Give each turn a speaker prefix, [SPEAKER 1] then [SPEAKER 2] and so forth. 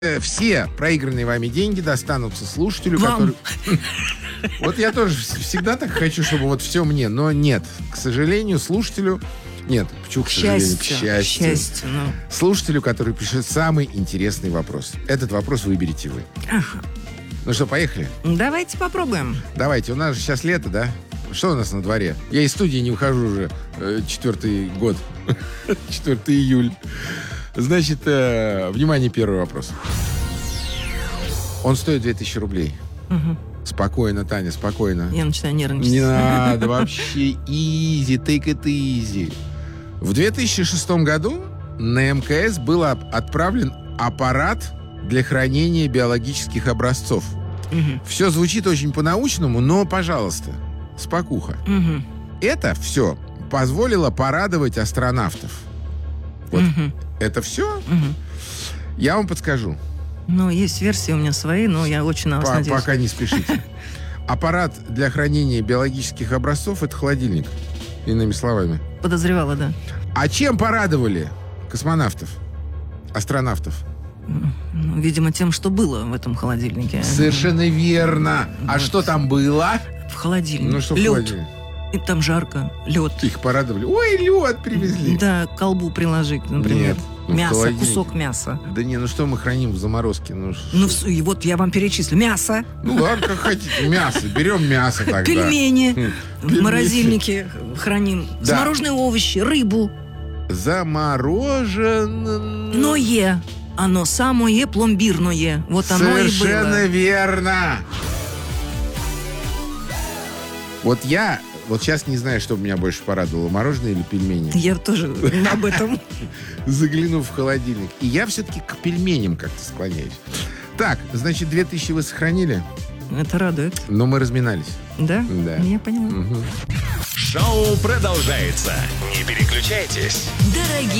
[SPEAKER 1] Все проигранные вами деньги достанутся слушателю,
[SPEAKER 2] Вам.
[SPEAKER 1] который... Вот я тоже всегда так хочу, чтобы вот все мне, но нет. К сожалению, слушателю... Нет, почему к сожалению? К счастью.
[SPEAKER 2] Ну.
[SPEAKER 1] Слушателю, который пишет самый интересный вопрос. Этот вопрос выберете вы.
[SPEAKER 2] Ага.
[SPEAKER 1] Ну что, поехали?
[SPEAKER 2] Давайте попробуем.
[SPEAKER 1] Давайте, у нас же сейчас лето, да? Что у нас на дворе? Я из студии не ухожу уже 4-й год. 4 июль. Значит, внимание, первый вопрос. Он стоит 2000 рублей.
[SPEAKER 2] Угу.
[SPEAKER 1] Спокойно, Таня, спокойно.
[SPEAKER 2] Я начинаю нервничать.
[SPEAKER 1] Не надо, вообще easy, take it easy. В 2006 году на МКС был отправлен аппарат для хранения биологических образцов.
[SPEAKER 2] Угу.
[SPEAKER 1] Все звучит очень по-научному, но, пожалуйста, спокуха.
[SPEAKER 2] Угу.
[SPEAKER 1] Это все позволило порадовать астронавтов. Вот это все?
[SPEAKER 2] Угу.
[SPEAKER 1] Я вам подскажу.
[SPEAKER 2] Ну, есть версии у меня свои, но я очень на вас надеюсь.
[SPEAKER 1] Пока не спешите. Аппарат для хранения биологических образцов — это холодильник. Иными словами.
[SPEAKER 2] Подозревала, да.
[SPEAKER 1] А чем порадовали космонавтов, астронавтов?
[SPEAKER 2] Ну, видимо, тем, что было в этом холодильнике.
[SPEAKER 1] Совершенно верно. А
[SPEAKER 2] Вот.
[SPEAKER 1] что там было?
[SPEAKER 2] В холодильнике.
[SPEAKER 1] Ну что в
[SPEAKER 2] Лед.
[SPEAKER 1] холодильнике?
[SPEAKER 2] И там жарко. Лед.
[SPEAKER 1] Их порадовали. Ой, лед привезли.
[SPEAKER 2] Да, к колбу приложить, например.
[SPEAKER 1] Нет, ну, в
[SPEAKER 2] Мясо,
[SPEAKER 1] холодильнике.
[SPEAKER 2] кусок мяса.
[SPEAKER 1] Да не, ну что мы храним в заморозке? Ну,
[SPEAKER 2] Ну, и вот я вам перечислю. Мясо,
[SPEAKER 1] ну ладно, как хотите. Мясо. Берем мясо тогда.
[SPEAKER 2] пельмени в
[SPEAKER 1] Пельмени.
[SPEAKER 2] морозильнике храним.
[SPEAKER 1] Да.
[SPEAKER 2] Замороженные овощи, рыбу.
[SPEAKER 1] Замороженное.
[SPEAKER 2] Оно самое пломбирное. Вот оно и
[SPEAKER 1] Совершенно
[SPEAKER 2] было.
[SPEAKER 1] верно. Вот я вот сейчас не знаю, что меня больше порадовало, мороженое или пельмени.
[SPEAKER 2] Я тоже об этом.
[SPEAKER 1] Заглянув в холодильник. И я все-таки к пельменям как-то склоняюсь. Так, значит, 2000 вы сохранили,
[SPEAKER 2] Это радует.
[SPEAKER 1] но мы разминались.
[SPEAKER 2] Да?
[SPEAKER 1] Да.
[SPEAKER 2] Я поняла.
[SPEAKER 1] Мгм.
[SPEAKER 3] Шоу продолжается. Не переключайтесь.
[SPEAKER 4] Дорогие